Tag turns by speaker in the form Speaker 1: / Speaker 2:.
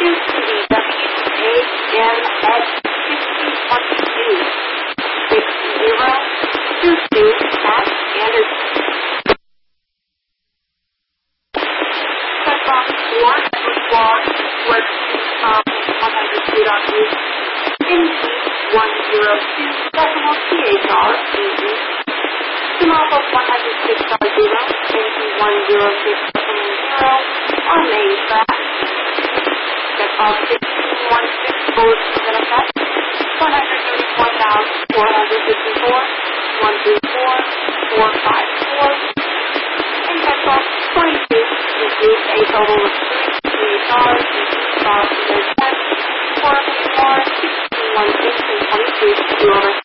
Speaker 1: to the WAMX 6022 6022 at Anderson. Checkbox 4, Boudoir, West 102 on East, NC 102, decimal CHR, EE. Tomorrow 106 on 0, NC 106, decimal 0, on main track. Checkbox 1616, bullets in effect, 134,454, 134, 454. And checkbox 22, receive a total of 3 cars, and 2 cars in their test, 4 cars, 1616 and 22, 2 over